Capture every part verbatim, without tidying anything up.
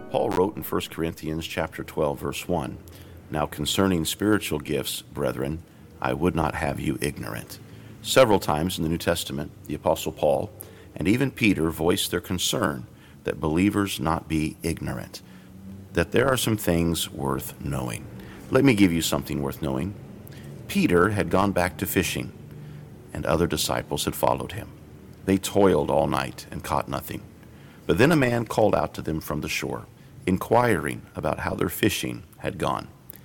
Paul wrote in First Corinthians chapter twelve, verse one, "Now concerning spiritual gifts, brethren, I would not have you ignorant." Several times in the New Testament, the Apostle Paul and even Peter voiced their concern that believers not be ignorant, that there are some things worth knowing. Let me give you something worth knowing. Peter had gone back to fishing, and other disciples had followed him. They toiled all night and caught nothing. But then a man called out to them from the shore, inquiring about how their fishing had gone.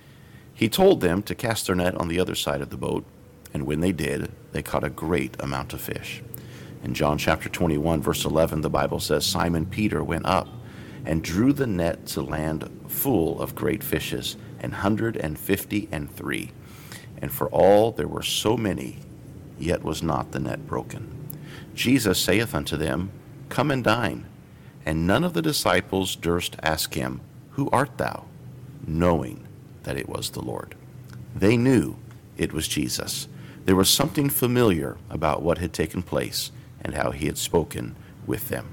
He told them to cast their net on the other side of the boat, and when they did, they caught a great amount of fish. In John chapter twenty-one, verse eleven, the Bible says, "Simon Peter went up and drew the net to land full of great fishes, an hundred and fifty and three. And for all there were so many, yet was not the net broken. Jesus saith unto them, Come and dine. And none of the disciples durst ask him, Who art thou? Knowing that it was the Lord." They knew it was Jesus. There was something familiar about what had taken place and how he had spoken with them.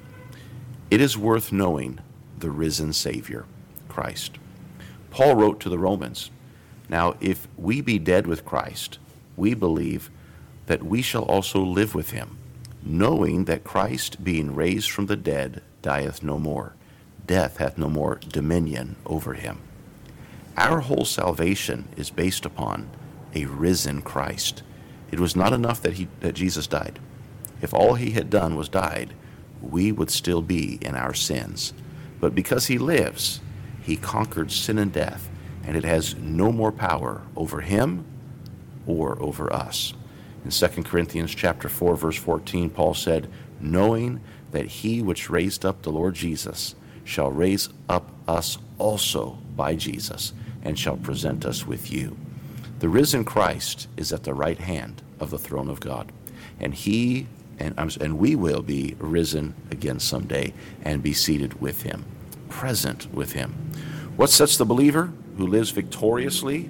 It is worth knowing the risen Savior, Christ. Paul wrote to the Romans, "Now if we be dead with Christ, we believe that we shall also live with him, knowing that Christ, being raised from the dead, dieth no more. Death hath no more dominion over him." Our whole salvation is based upon a risen Christ. It was not enough that he that Jesus died. If all he had done was died, we would still be in our sins. But because he lives, he conquered sin and death, and it has no more power over him or over us. In Second Corinthians chapter four, verse fourteen, Paul said, "Knowing that he which raised up the Lord Jesus shall raise up us also by Jesus, and shall present us with you." The risen Christ is at the right hand of the throne of God, and he and, and we will be risen again someday and be seated with him, present with him. What sets the believer who lives victoriously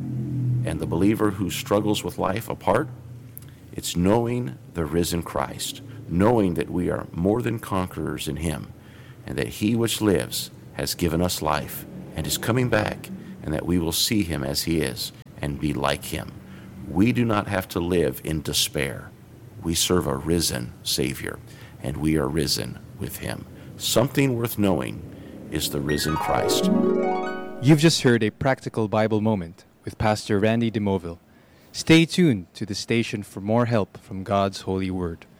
and the believer who struggles with life apart? It's knowing the risen Christ, knowing that we are more than conquerors in him, and that he which lives has given us life and is coming back, and that we will see him as he is and be like him. We do not have to live in despair. We serve a risen Savior, and we are risen with him. Something worth knowing is the risen Christ. You've just heard a practical Bible moment with Pastor Randy DeMoville. Stay tuned to the station for more help from God's holy word.